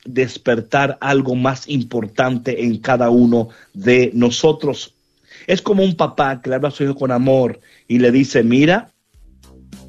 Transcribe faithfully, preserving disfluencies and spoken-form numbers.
despertar algo más importante en cada uno de nosotros. Es como un papá que le habla a su hijo con amor y le dice, mira,